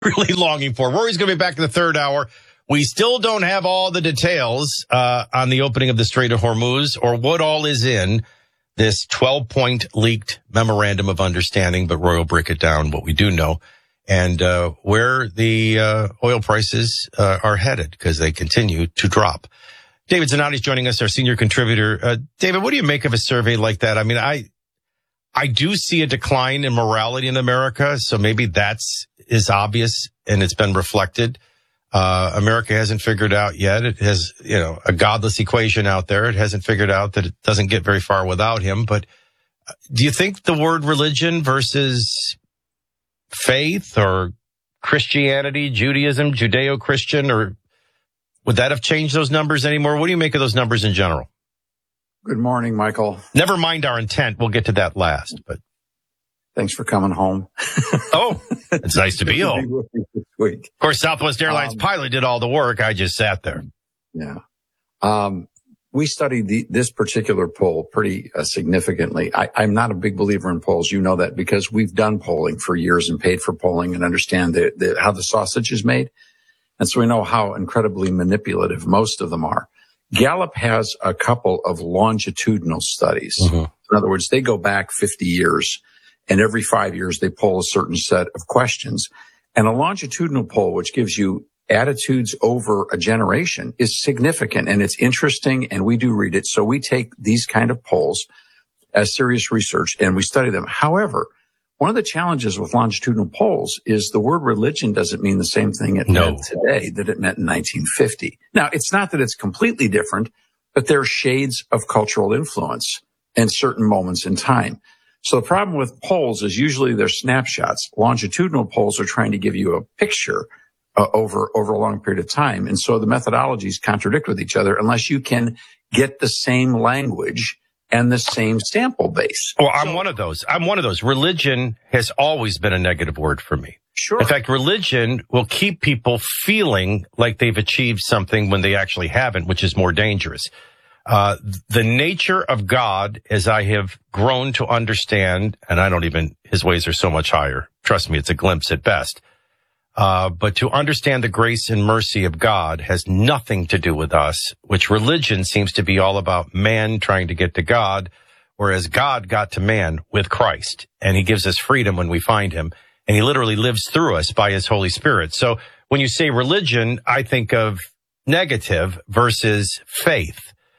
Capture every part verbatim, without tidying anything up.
really longing for. Rory's going to be back in the third hour. We still don't have all the details uh, on the opening of the Strait of Hormuz or what all is in this twelve-point leaked memorandum of understanding, but Roy will break it down, what we do know, and uh, where the uh, oil prices uh, are headed, because they continue to drop. David Zanotti is joining us, our senior contributor. Uh, David, what do you make of a survey like that? I mean, I I do see a decline in morality in America, so maybe that's is obvious and it's been reflected. Uh, America hasn't figured out yet. It has, you know, a godless equation out there. It hasn't figured out that it doesn't get very far without him. But do you think the word religion versus faith or Christianity, Judaism, Judeo-Christian, or would that have changed those numbers anymore? What do you make of those numbers in general? Good morning, Michael. Never mind our intent. We'll get to that last, but. Thanks for coming home. Oh, it's nice to be home. This week. Of course, Southwest Airlines um, pilot did all the work. I just sat there. Yeah. Um, we studied the, this particular poll pretty uh, significantly. I, I'm not a big believer in polls. You know that because we've done polling for years and paid for polling and understand the, the, how the sausage is made. And so we know how incredibly manipulative most of them are. Gallup has a couple of longitudinal studies. Mm-hmm. In other words, they go back fifty years. And every five years, they poll a certain set of questions. And a longitudinal poll, which gives you attitudes over a generation, is significant and it's interesting. And we do read it. So we take these kind of polls as serious research and we study them. However, one of the challenges with longitudinal polls is the word religion doesn't mean the same thing it no. meant today that it meant in nineteen fifty. Now, it's not that it's completely different, but there are shades of cultural influence in certain moments in time. So the problem with polls is usually they're snapshots. Longitudinal polls are trying to give you a picture uh, over, over a long period of time. And so the methodologies contradict with each other unless you can get the same language and the same sample base. Well, I'm so, one of those. I'm one of those. Religion has always been a negative word for me. Sure. In fact, religion will keep people feeling like they've achieved something when they actually haven't, which is more dangerous. Uh, the nature of God, as I have grown to understand, and I don't even, his ways are so much higher. Trust me, it's a glimpse at best. Uh, but to understand the grace and mercy of God has nothing to do with us, which religion seems to be all about man trying to get to God, whereas God got to man with Christ, and he gives us freedom when we find him, and he literally lives through us by his Holy Spirit. So when you say religion, I think of negative versus faith.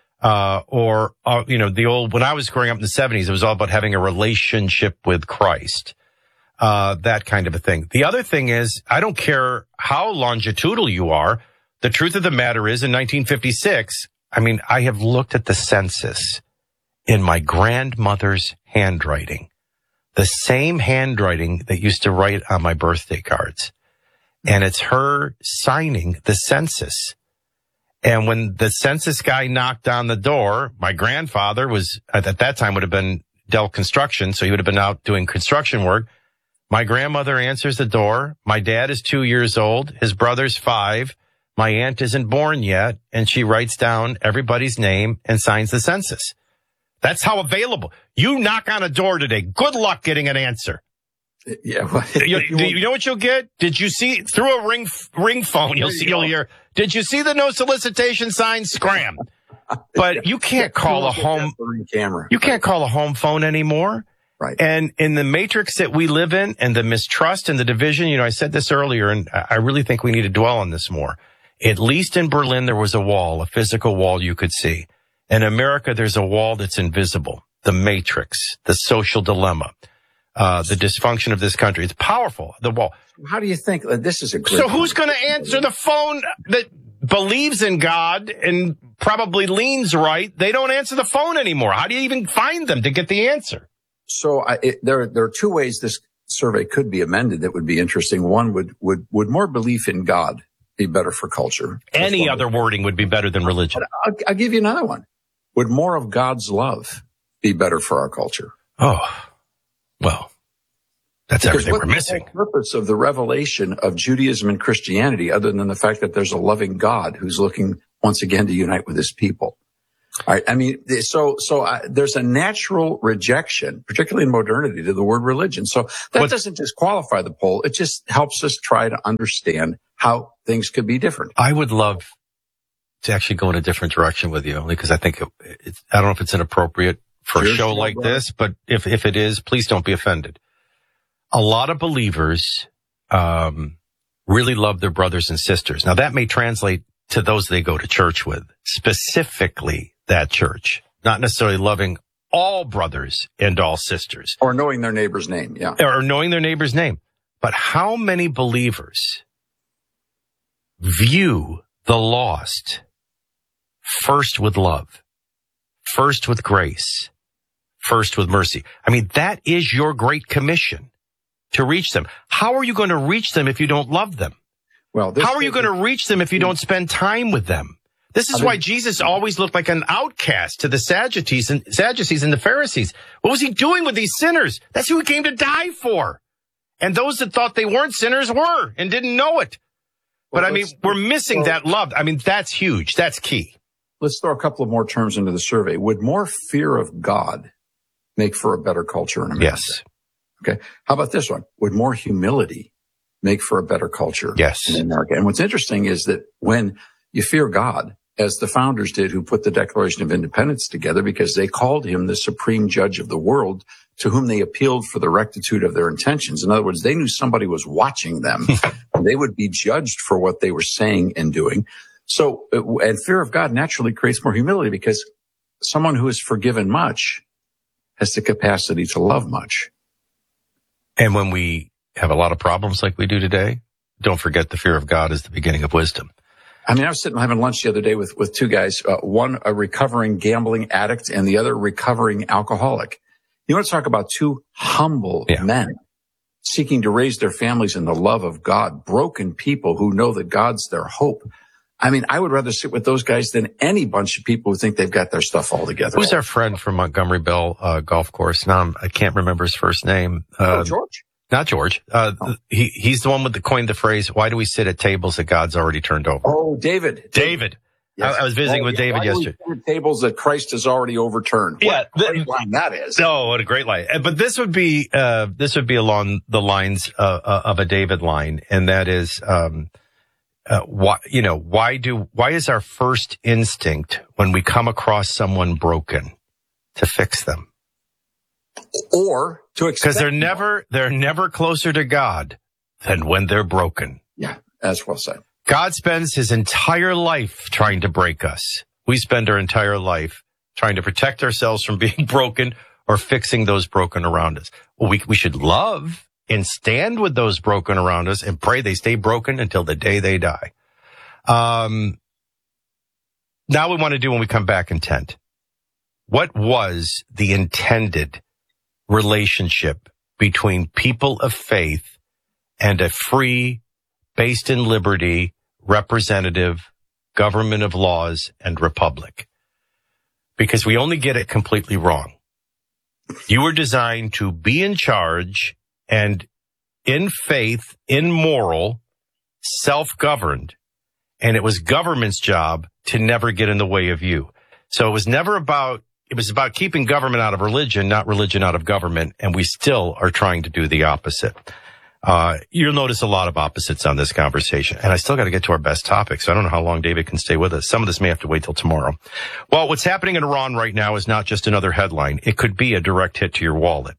Uh, or, uh, you know, the old, when I was growing up in the seventies, it was all about having a relationship with Christ, uh, that kind of a thing. The other thing is, I don't care how longitudinal you are. The truth of the matter is, in nineteen fifty-six, I mean, I have looked at the census in my grandmother's handwriting, the same handwriting that used to write on my birthday cards. And it's her signing the census. And when the census guy knocked on the door, my grandfather was, at that time would have been Dell Construction, so he would have been out doing construction work. My grandmother answers the door. My dad is two years old. His brother's five. My aunt isn't born yet, and she writes down everybody's name and signs the census. That's how available. You knock on a door today. Good luck getting an answer. Yeah. Well, you, you know what you'll get? Did you see through a ring ring phone? You'll see. You'll hear. Did you see the no solicitation sign? Scram. But you can't call a home camera. You can't call a home phone anymore. Right. And in the matrix that we live in, and the mistrust and the division, you know, I said this earlier, and I really think we need to dwell on this more. At least in Berlin, there was a wall, a physical wall you could see. In America, there's a wall that's invisible. The matrix, the social dilemma. Uh, the dysfunction of this country. It's powerful, the wall. How do you think uh, this is a great So who's going to answer the phone that believes in God and probably leans right? They don't answer the phone anymore. How do you even find them to get the answer? So I, it, there, there are two ways this survey could be amended that would be interesting. One would, would, would more belief in God be better for culture? Any other wording would be better than religion. I'll, I'll give you another one. Would more of God's love be better for our culture? Oh, well, that's because everything we're missing. The purpose of the revelation of Judaism and Christianity, other than the fact that there's a loving God who's looking once again to unite with his people. I, I mean, so so I, there's a natural rejection, particularly in modernity, to the word religion. So that what, doesn't disqualify the poll. It just helps us try to understand how things could be different. I would love to actually go in a different direction with you, only because I think it, it's, I don't know if it's inappropriate for sure, a show like brother. this, but if, if it is, please don't be offended. A lot of believers um, really love their brothers and sisters. Now, that may translate to those they go to church with, specifically that church, not necessarily loving all brothers and all sisters. Or knowing their neighbor's name, yeah. Or knowing their neighbor's name. But how many believers view the lost first with love, first with grace, first with mercy? I mean, that is your great commission, to reach them. How are you going to reach them if you don't love them? Well, how are you going to reach them if you don't spend time with them? This is I mean, why Jesus always looked like an outcast to the Sadducees and Sadducees and the Pharisees. What was he doing with these sinners? That's who he came to die for. And those that thought they weren't sinners were and didn't know it. But well, I mean, we're missing well, that love. I mean, that's huge. That's key. Let's throw a couple of more terms into the survey. Would more fear of God make for a better culture in America? Yes. Okay. How about this one? Would more humility make for a better culture yes. in America? And what's interesting is that when you fear God, as the founders did who put the Declaration of Independence together, because they called him the supreme judge of the world, to whom they appealed for the rectitude of their intentions. In other words, they knew somebody was watching them and they would be judged for what they were saying and doing. So, and fear of God naturally creates more humility, because someone who is forgiven much has the capacity to love much. And when we have a lot of problems like we do today, don't forget the fear of God is the beginning of wisdom. I mean, I was sitting having lunch the other day with, with two guys, uh, one a recovering gambling addict and the other recovering alcoholic. You want to talk about two humble yeah. men seeking to raise their families in the love of God, broken people who know that God's their hope. I mean, I would rather sit with those guys than any bunch of people who think they've got their stuff all together. Who's our friend from Montgomery Bell uh, Golf Course? Now I'm, I can't remember his first name. Uh, oh, George? Not George. Uh, oh. he, he's the one with the coined the phrase, why do we sit at tables that God's already turned over? Oh, David. David. Yes. I, I was visiting oh, with yeah. David why yesterday. Do we sit at tables that Christ has already overturned. Yeah. What a great line that is. Oh, what a great line. But this would be, uh, this would be along the lines uh, uh, of a David line. And that is, um, uh, why, you know, why do, why is our first instinct when we come across someone broken to fix them? Or to expect, because they're never they're never closer to God than when they're broken. Yeah, that's well said. God spends his entire life trying to break us. We spend our entire life trying to protect ourselves from being broken or fixing those broken around us. Well, we we should love and stand with those broken around us and pray they stay broken until the day they die. Um. Now we want to do when we come back intent. What was the intended relationship between people of faith and a free, based in liberty, representative, government of laws and republic? Because we only get it completely wrong. You were designed to be in charge and in faith, in moral, self-governed, and it was government's job to never get in the way of you. So it was never about It was about keeping government out of religion, not religion out of government, and we still are trying to do the opposite. Uh, you'll notice a lot of opposites on this conversation, and I still got to get to our best topic, so I don't know how long David can stay with us. Some of this may have to wait till tomorrow. Well, what's happening in Iran right now is not just another headline. It could be a direct hit to your wallet.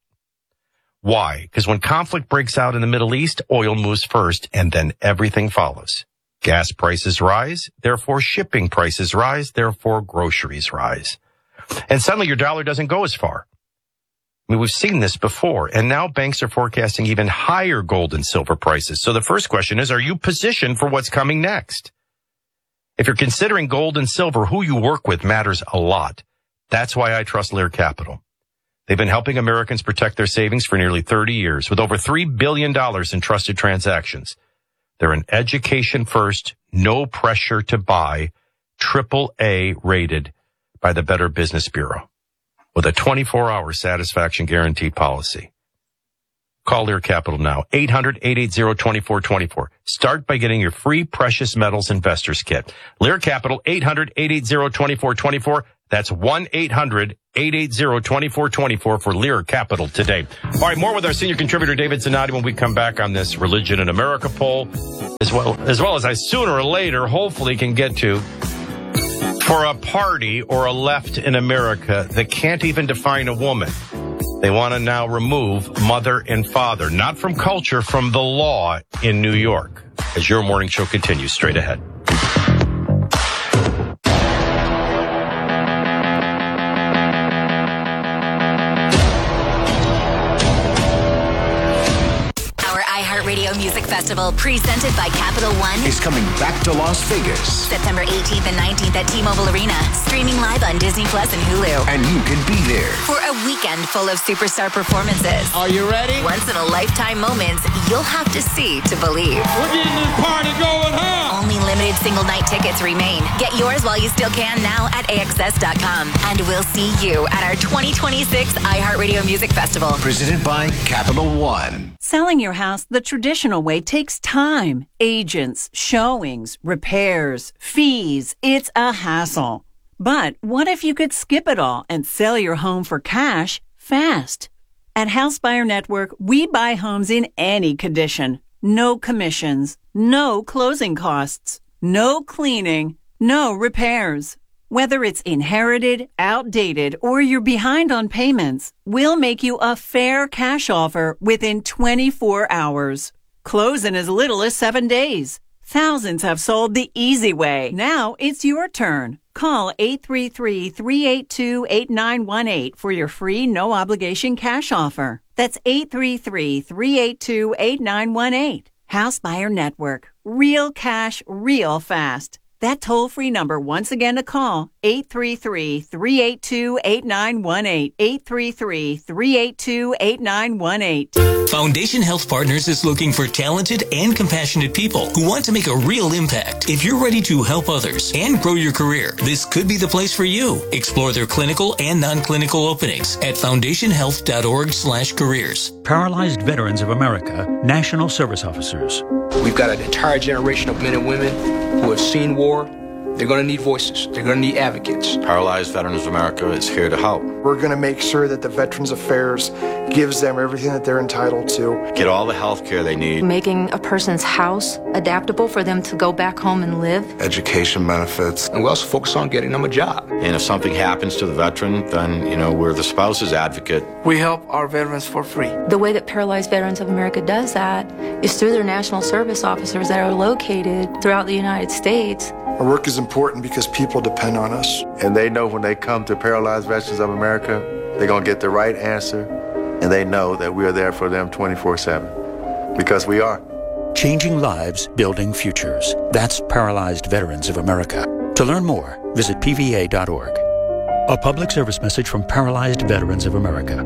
Why? Because when conflict breaks out in the Middle East, oil moves first, and then everything follows. Gas prices rise, therefore shipping prices rise, therefore groceries rise. And suddenly your dollar doesn't go as far. I mean, we've seen this before, and now banks are forecasting even higher gold and silver prices. So the first question is, are you positioned for what's coming next? If you're considering gold and silver, who you work with matters a lot. That's why I trust Lear Capital. They've been helping Americans protect their savings for nearly thirty years with over three billion dollars in trusted transactions. They're an education first, no pressure to buy, triple A rated by the Better Business Bureau with a twenty-four hour satisfaction guarantee policy. Call Lear Capital now, eight hundred, eight eight zero, two four two four. Start by getting your free Precious Metals Investors Kit. Lear Capital, eight hundred, eight eight zero, two four two four. That's one eight hundred eight eight zero two four two four for Lear Capital today. All right, more with our senior contributor, David Zanotti, when we come back on this Religion in America poll, as well as, well as I sooner or later hopefully can get to. For a party or a left in America that can't even define a woman, they want to now remove mother and father, not from culture, from the law in New York. As your morning show continues straight ahead. Radio Music Festival, presented by Capital One, is coming back to Las Vegas. September eighteenth and nineteenth at T-Mobile Arena. Streaming live on Disney Plus and Hulu. And you can be there for a weekend full of superstar performances. Are you ready? Once-in-a-lifetime moments you'll have to see to believe. We're getting this party going, huh? Only limited single-night tickets remain. Get yours while you still can now at A X S dot com. And we'll see you at our twenty twenty-six iHeartRadio Music Festival. Presented by Capital One. Selling your house the traditional way takes time. Agents, showings, repairs, fees. It's a hassle. But what if you could skip it all and sell your home for cash fast? At House Buyer Network, we buy homes in any condition. No commissions, no closing costs, no cleaning, no repairs. Whether it's inherited, outdated, or you're behind on payments, we'll make you a fair cash offer within twenty-four hours. Close in as little as seven days. Thousands have sold the easy way. Now it's your turn. Call eight three three, three eight two, eight nine one eight for your free no-obligation cash offer. That's eight three three, three eight two, eight nine one eight. House Buyer Network. Real cash, real fast. That toll-free number, once again to call, eight three three, three eight two, eight nine one eight, eight three three, three eight two, eight nine one eight. Foundation Health Partners is looking for talented and compassionate people who want to make a real impact. If you're ready to help others and grow your career, this could be the place for you. Explore their clinical and non-clinical openings at foundation health dot org slash careers. Paralyzed Veterans of America, National Service Officers. We've got an entire generation of men and women who have seen war. They're going to need voices. They're going to need advocates. Paralyzed Veterans of America is here to help. We're going to make sure that the Veterans Affairs gives them everything that they're entitled to. Get all the health care they need. Making a person's house adaptable for them to go back home and live. Education benefits. And we also focus on getting them a job. And if something happens to the veteran, then, you know, we're the spouse's advocate. We help our veterans for free. The way that Paralyzed Veterans of America does that is through their National Service Officers that are located throughout the United States. Our work is important because people depend on us. And they know when they come to Paralyzed Veterans of America, they're going to get the right answer, and they know that we are there for them twenty-four seven, because we are. Changing lives, building futures. That's Paralyzed Veterans of America. To learn more, visit P V A dot org. A public service message from Paralyzed Veterans of America.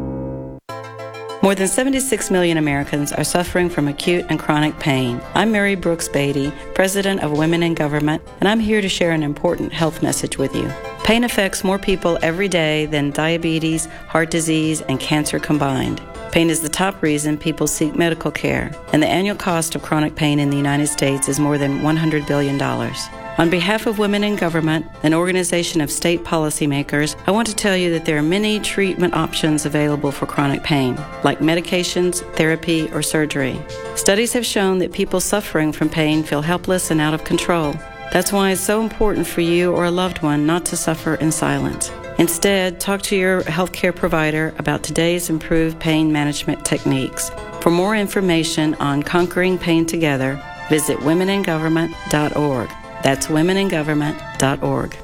More than seventy-six million Americans are suffering from acute and chronic pain. I'm Mary Brooks Beatty, President of Women in Government, and I'm here to share an important health message with you. Pain affects more people every day than diabetes, heart disease, and cancer combined. Pain is the top reason people seek medical care, and the annual cost of chronic pain in the United States is more than one hundred billion dollars. On behalf of Women in Government, an organization of state policymakers, I want to tell you that there are many treatment options available for chronic pain, like medications, therapy, or surgery. Studies have shown that people suffering from pain feel helpless and out of control. That's why it's so important for you or a loved one not to suffer in silence. Instead, talk to your healthcare provider about today's improved pain management techniques. For more information on conquering pain together, visit women in government dot org. That's women in government dot org.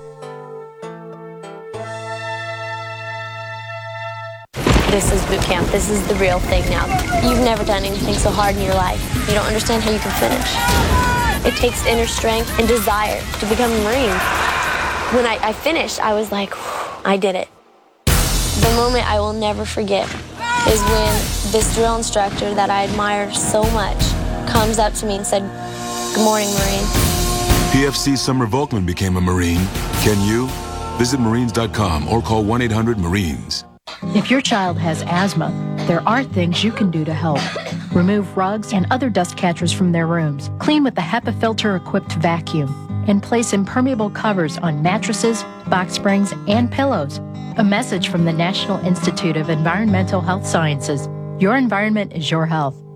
This is boot camp. This is the real thing now. You've never done anything so hard in your life. You don't understand how you can finish. It takes inner strength and desire to become a Marine. When I, I finished, I was like, I did it. The moment I will never forget is when this drill instructor that I admire so much comes up to me and said, "Good morning, Marine." P F C Summer Volkman became a Marine. Can you? Visit Marines dot com or call one eight hundred Marines. If your child has asthma, there are things you can do to help. Remove rugs and other dust catchers from their rooms. Clean with the HEPA filter-equipped vacuum. and place impermeable covers on mattresses, box springs, and pillows. A message from the National Institute of Environmental Health Sciences. Your environment is your health.